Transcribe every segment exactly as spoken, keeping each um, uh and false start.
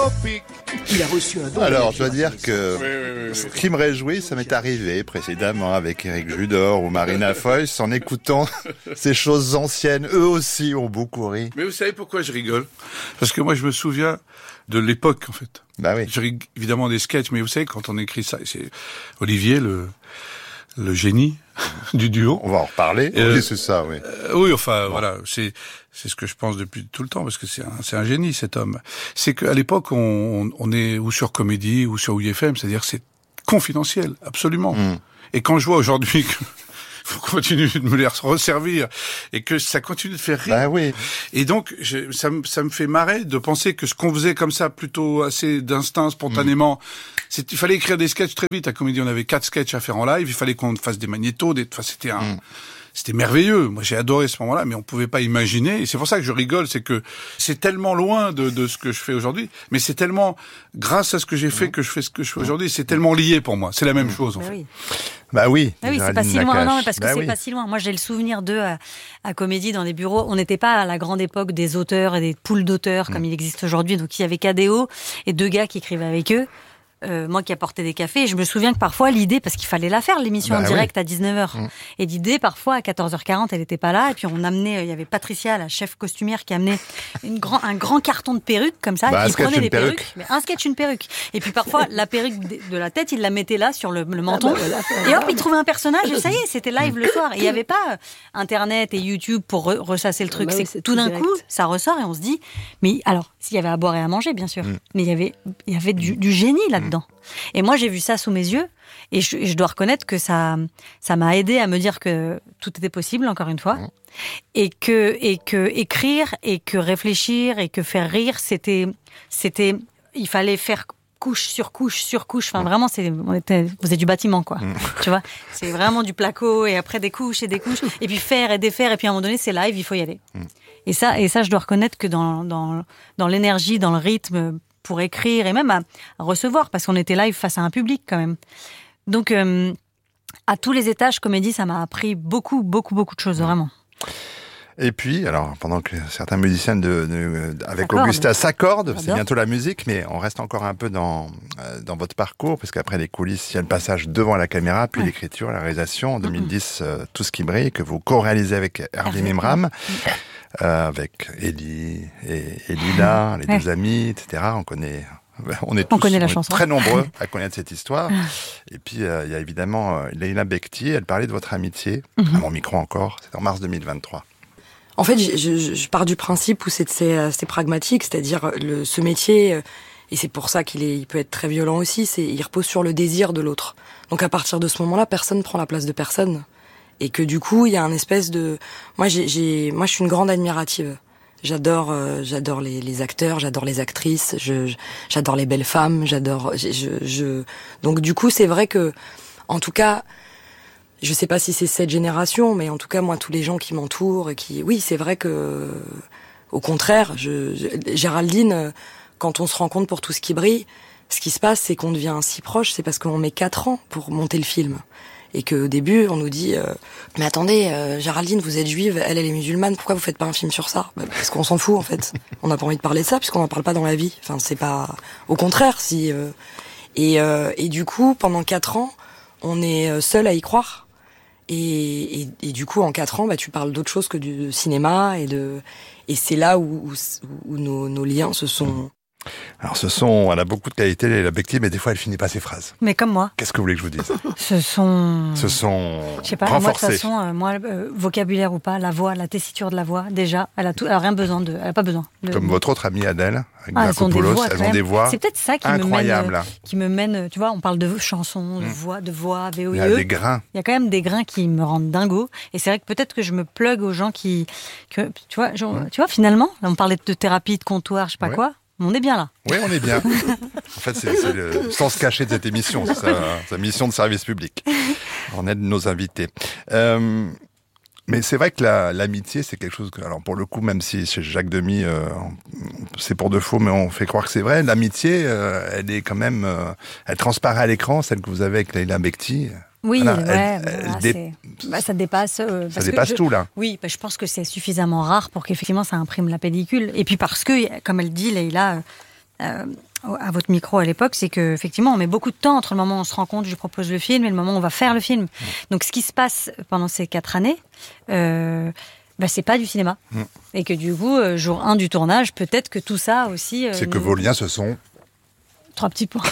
pic. Il a reçu un don. Alors, je dois dire que oui, oui, oui, oui. ce qui me réjouit, ça m'est arrivé précédemment avec Éric Judor ou Marina Foïs, en écoutant ces choses anciennes. Eux aussi ont beaucoup ri. Mais vous savez pourquoi je rigole ? Parce que moi, je me souviens de l'époque, en fait. Bah oui. Je ris évidemment des sketchs, mais vous savez, quand on écrit ça, c'est Olivier, le, le génie du duo. On va en reparler. Euh, oui, c'est ça, oui. Euh, oui, enfin, bon. voilà, c'est c'est ce que je pense depuis tout le temps, parce que c'est un, c'est un génie, cet homme. C'est qu'à l'époque, on, on est ou sur Comédie ou sur U F M, c'est-à-dire c'est confidentiel, absolument. Mm. Et quand je vois aujourd'hui que faut continuer de me les resservir et que ça continue de faire rire. Bah oui. Et donc, je, ça, me, ça me fait marrer de penser que ce qu'on faisait comme ça, plutôt assez d'instinct, spontanément, mmh. c'est, il fallait écrire des sketchs très vite. À Comédie, on avait quatre sketchs à faire en live. Il fallait qu'on fasse des magnétos. Des, enfin, c'était un, mmh. c'était merveilleux. Moi, j'ai adoré ce moment-là, mais on pouvait pas imaginer. Et c'est pour ça que je rigole, c'est que c'est tellement loin de, de ce que je fais aujourd'hui, mais c'est tellement grâce à ce que j'ai fait que je fais ce que je fais aujourd'hui. C'est tellement lié pour moi. C'est la même mmh. chose, en bah fait. Oui. Bah oui. Ah oui, c'est pas si loin. Non, parce que bah c'est oui. pas si loin. Moi, j'ai le souvenir d'eux à, à Comédie dans les bureaux. On n'était pas à la grande époque des auteurs et des poules d'auteurs comme mmh. il existe aujourd'hui. Donc, il y avait K D O et deux gars qui écrivaient avec eux. Euh, moi qui apportais des cafés, et je me souviens que parfois l'idée, parce qu'il fallait la faire, l'émission bah en direct oui. à dix-neuf heures, mmh. et l'idée parfois à quatorze heures quarante elle était pas là, et puis on amenait, il y avait Patricia, la chef costumière, qui amenait une grand, un grand carton de perruques comme ça, bah, qui prenait les perruque. perruques, mais un sketch, une perruque, et puis parfois la perruque de la tête, il la mettait là sur le, le menton, ah bah, et hop il trouvait un personnage, et ça y est, c'était live le soir, et il y avait pas internet et YouTube pour re- ressasser le truc, bah oui, c'est, c'est tout, tout d'un direct. Coup ça ressort et on se dit, mais alors s'il y avait à boire et à manger bien sûr, mmh. mais il y avait, il y avait du, du génie là-dedans. Et moi, j'ai vu ça sous mes yeux, et je, je dois reconnaître que ça, ça m'a aidé à me dire que tout était possible, encore une fois, mmh. et que, et que écrire, et que réfléchir, et que faire rire, c'était, c'était, il fallait faire couche sur couche sur couche. Enfin, mmh. vraiment, c'est, on était, vous êtes du bâtiment, quoi. Mmh. Tu vois, c'est vraiment du placo, et après des couches et des couches, et puis faire et défaire, et puis à un moment donné, c'est live, il faut y aller. Mmh. Et ça, et ça, je dois reconnaître que dans, dans, dans l'énergie, dans le rythme, pour écrire et même à, à recevoir, parce qu'on était live face à un public quand même. Donc, euh, à tous les étages, Comédie, ça m'a appris beaucoup, beaucoup, beaucoup de choses, vraiment. Et puis, alors, pendant que certains musiciens de, de, avec s'accorde. Augusta s'accordent, c'est bientôt la musique, mais on reste encore un peu dans, euh, dans votre parcours, parce qu'après les coulisses, il y a le passage devant la caméra, puis ouais. l'écriture, la réalisation. En deux mille dix, mm-hmm. euh, Tout ce qui brille, que vous co-réalisez avec Hervé Mimram. Mm-hmm. Euh, avec Elie et, et Lila, les ouais. deux amis, et cetera. On connaît, on est tous on connaît la on chanson. Très nombreux à connaître cette histoire. Et puis, euh, il y a évidemment euh, Leïla Bekti, elle parlait de votre amitié, mm-hmm. à mon micro encore, c'est en mars deux mille vingt-trois. En fait, je, je, je pars du principe où c'est, c'est, c'est pragmatique, c'est-à-dire le, ce métier, et c'est pour ça qu'il est, il peut être très violent aussi, c'est, il repose sur le désir de l'autre. Donc à partir de ce moment-là, personne prend la place de personne. Et que du coup, il y a un espèce de... Moi, j'ai, j'ai... Moi, je suis une grande admirative. J'adore, euh, j'adore les, les acteurs, j'adore les actrices, je, j'adore les belles femmes, j'adore... Je, je, je... Donc du coup, c'est vrai que, en tout cas, je sais pas si c'est cette génération, mais en tout cas, moi, tous les gens qui m'entourent et qui... Oui, c'est vrai que... Au contraire, je, je... Géraldine, quand on se rencontre pour Tout ce qui brille, ce qui se passe, c'est qu'on devient si proche, c'est parce qu'on met quatre ans pour monter le film. Et qu'au début, on nous dit euh, « Mais attendez, euh, Géraldine, vous êtes juive, elle, elle est musulmane, pourquoi vous faites pas un film sur ça ?» bah, Parce qu'on s'en fout, en fait. On n'a pas envie de parler de ça, puisqu'on n'en parle pas dans la vie. Enfin, c'est pas... Au contraire, si... Euh... Et, euh, et du coup, pendant quatre ans, on est seul à y croire. Et, et, et du coup, en quatre ans, bah, tu parles d'autre chose que du cinéma. Et, de... et c'est là où, où, où nos, nos liens se sont... Alors ce son, elle a beaucoup de qualités, Leïla Bekti, mais des fois elle finit pas ses phrases. Mais comme moi. Qu'est-ce que vous voulez que je vous dise ? Ce sont... Ce sont Je sais pas, renforcés. moi de toute façon, euh, moi, euh, vocabulaire ou pas, la voix, la tessiture de la voix, déjà, elle a, tout, elle a rien besoin de... Elle a pas besoin. De, Comme de... votre autre amie Adèle, avec ah, elles ont des voix, elles ont des voix c'est peut-être ça qui incroyables. me mène, qui me mène, tu vois, on parle de chansons, de mmh. voix, de voix, V O I E. Il y a des grains. Il y a quand même des grains qui me rendent dingo. Et c'est vrai que peut-être que je me plug aux gens qui... Que, tu, vois, genre, mmh. tu vois, finalement, là, on parlait de thérapie, de comptoir, je sais pas ouais. quoi. On est bien là. Oui, on est bien. En fait, c'est, c'est le sens caché de cette émission. C'est sa, sa mission de service public. On aide nos invités. Euh, mais c'est vrai que la, l'amitié, c'est quelque chose que, alors pour le coup, même si chez Jacques Demy, euh, c'est pour de faux, mais on fait croire que c'est vrai, l'amitié, euh, elle est quand même, euh, elle transparaît à l'écran, celle que vous avez avec Leïla Bekti. Oui, voilà, ouais, elle, bah, elle dé... bah, ça dépasse. Euh, ça dépasse je, tout là. Oui, bah, je pense que c'est suffisamment rare pour qu'effectivement ça imprime la pellicule. Et puis parce que, comme elle dit, Leïla, euh, à votre micro à l'époque, c'est que effectivement, on met beaucoup de temps entre le moment où on se rencontre, je lui propose le film, et le moment où on va faire le film. Mmh. Donc, ce qui se passe pendant ces quatre années, euh, bah, c'est pas du cinéma. Mmh. Et que du coup, euh, jour un du tournage, peut-être que tout ça aussi... Euh, c'est nous... que vos liens se sont... Trois petits points.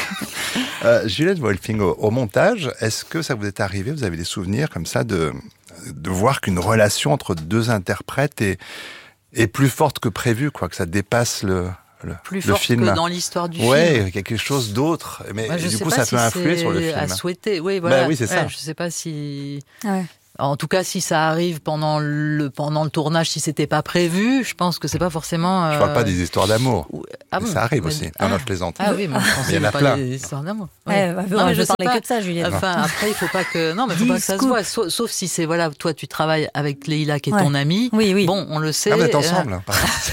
euh, Juliette Wolfing, au, au montage, est-ce que ça vous est arrivé, vous avez des souvenirs comme ça, de, de voir qu'une relation entre deux interprètes est, est plus forte que prévu, quoi, que ça dépasse le... Le, plus le forte film. que dans l'histoire du ouais, film. Ouais, quelque chose d'autre. Mais ouais, du coup, ça si peut influer sur le film. À souhaiter, oui, voilà. Bah, oui, c'est ça. Ouais, je sais pas si. Ouais. En tout cas, si ça arrive pendant le pendant le tournage, si c'était pas prévu, je pense que c'est pas forcément. Euh... Je parle pas des histoires d'amour. Ah bon, ça arrive mais... aussi. Non, ah. non, je plaisante. Ah oui, moi je pensais il y en a pas plein. des histoires d'amour. Ouais, ouais, non, non, mais je parlais pas... que de ça, Juliette. Enfin, après, il faut pas que non, mais faut pas que ça se voit. Sauf, sauf si c'est voilà, toi, tu travailles avec Leïla qui est ouais. ton amie. Oui, oui. Bon, on le sait. Ah, vous êtes ensemble. Euh...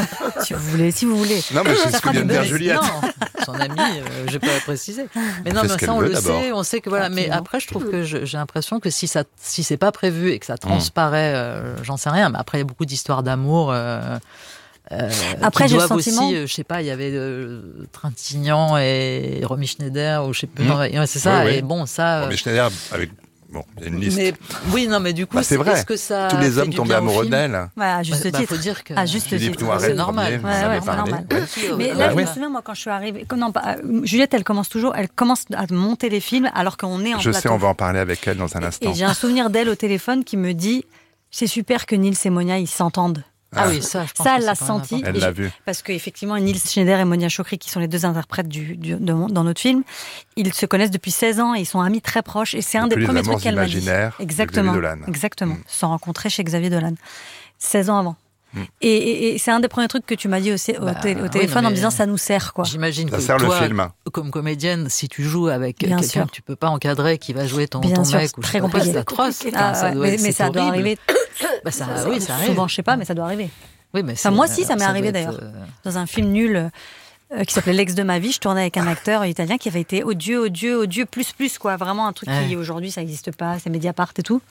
si vous voulez, si vous voulez. Non, mais c'est ce que vient de dire Juliette. Non, son amie, euh, je peux la préciser. Mais non, mais ça, on veut, le d'abord. sait, on sait que voilà. Mais après, je trouve que je, j'ai l'impression que si ça, si c'est pas prévu et que ça transparaît. Euh, j'en sais rien, mais après il y a beaucoup d'histoires d'amour euh, euh, après, qui j'ai doivent le sentiment... aussi, euh, je sais pas, il y avait euh, Trintignant et Romy Schneider ou je sais plus, mmh. non, ouais, c'est ça. Oui, oui. Et bon, ça. Romy Schneider avec bon, il y a une liste. Mais, oui, non, mais du coup, bah, c'est vrai. Est-ce que ça tous les hommes tombaient amoureux d'elle. Voilà, à juste bah, titre. Bah, faut dire que à juste titre. Noir, c'est normal. Ouais, ouais, c'est normal. Mais là, je me souviens, moi, quand je suis arrivée, non, pas, Juliette, elle commence toujours, elle commence à monter les films alors qu'on est en je plateau. sais, on va en parler avec elle dans un instant. Et j'ai un souvenir d'elle au téléphone qui me dit. C'est super que Nils et Monia ils s'entendent. Ah, ah oui, ça, je pense ça, que elle c'est l'a senti. Elle l'a vu. Parce qu'effectivement, Nils Schneider et Monia Chokri, qui sont les deux interprètes du, du, de, dans notre film, ils se connaissent depuis seize ans et ils sont amis très proches. Et c'est un des premiers trucs qu'elle m'a dit. Exactement. Ils Exactement. Mm. Se sont rencontrés chez Xavier Dolan. seize ans avant. Mm. Et, et, et c'est un des premiers trucs que tu m'as dit aussi au, bah, t- au téléphone oui, en me disant ça nous sert quoi. J'imagine ça que sert toi, le film. Comme comédienne, si tu joues avec Bien quelqu'un sûr. que tu peux pas encadrer, qui va jouer ton, Bien ton sûr, mec ou très compliqué. C'est atroce. Ah, ça ouais, doit, mais, mais ça doit arriver. Bah ça, ça, oui, ça arrive. Souvent, je sais pas, mais ça doit arriver. Oui, mais enfin, moi aussi, ça m'est ça arrivé être... d'ailleurs. Dans un film nul euh, qui s'appelait L'ex de ma vie, je tournais avec un acteur italien qui avait été odieux, odieux, odieux, plus, plus, quoi. Vraiment un truc ouais. qui, aujourd'hui, ça n'existe pas, c'est Mediapart et tout.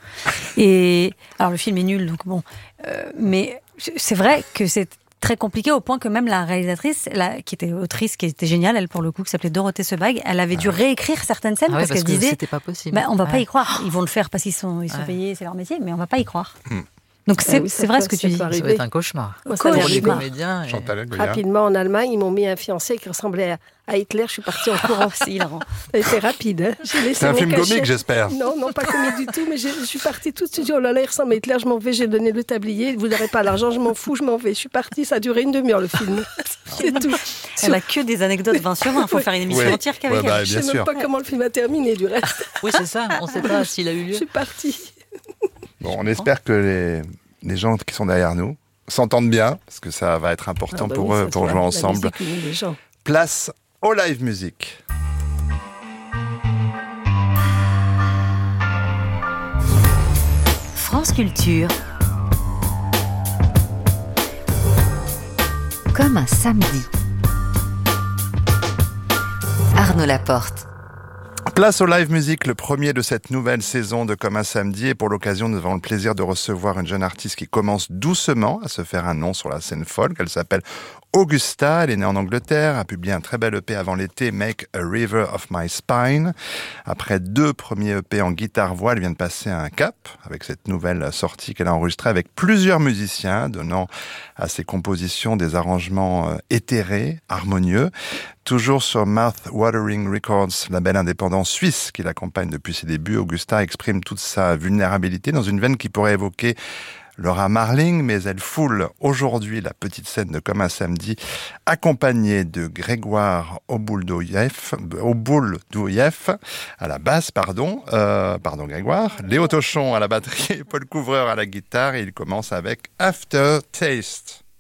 Et alors, le film est nul, donc bon. Euh, mais c'est vrai que c'est très compliqué au point que même la réalisatrice, la, qui était autrice, qui était géniale, elle pour le coup, qui s'appelait Dorothée Sebag, elle avait dû réécrire certaines scènes ah ouais, parce, parce qu'elle que disait c'était pas possible. Bah, on va ouais. pas y croire. Ils vont le faire parce qu'ils sont, ils sont ouais. payés, c'est leur métier, mais on va pas y croire. Hmm. Donc c'est, ah oui, c'est vrai peut, ce que tu dis. Ça va être un cauchemar. Moi, ça pour les comédiens. Et... Rapidement en Allemagne, ils m'ont mis un fiancé qui ressemblait à Hitler. Je suis partie en courant. C'est hilarant. Ça a été rapide. Hein. C'est un film cachet. Comique, j'espère. Non, non, pas comique du tout. Mais je, je suis partie tout de suite. Oh là là, il ressemble à Hitler. Je m'en vais. J'ai donné le tablier. Vous n'aurez pas l'argent. Je m'en fous. Je m'en vais. Je suis partie. Ça a duré une demi-heure le film. C'est tout. Elle a que des anecdotes vingt sur vingt. Il faut faire une émission ouais. entière qu'avec ouais, bah, elle. Je ne sais même pas comment le film a terminé du reste. Oui, c'est ça. On ne sait pas s'il a eu lieu. Je suis partie. Bon, on espère que les les gens qui sont derrière nous s'entendent bien, parce que ça va être important ah bah pour oui, eux, pour jouer ensemble. Musique, Place au live music. France Culture. Comme un samedi. Arnaud Laporte. Place au live music, le premier de cette nouvelle saison de Comme un samedi. Et pour l'occasion, nous avons le plaisir de recevoir une jeune artiste qui commence doucement à se faire un nom sur la scène folk. Elle s'appelle Augusta, elle est née en Angleterre, a publié un très bel E P avant l'été, Make a River of My Spine. Après deux premiers E P en guitare-voix, elle vient de passer un cap avec cette nouvelle sortie qu'elle a enregistrée avec plusieurs musiciens, donnant à ses compositions des arrangements éthérés, harmonieux. Toujours sur Mouth Watering Records, label indépendant suisse qui l'accompagne depuis ses débuts, Augusta exprime toute sa vulnérabilité dans une veine qui pourrait évoquer Laura Marling, mais elle foule aujourd'hui la petite scène de Comme un samedi, accompagnée de Grégoire Obuldouyev, Obuldouyev à la basse, pardon, euh, pardon Grégoire, Léo Tochon à la batterie, Paul Couvreur à la guitare, et il commence avec Aftertaste.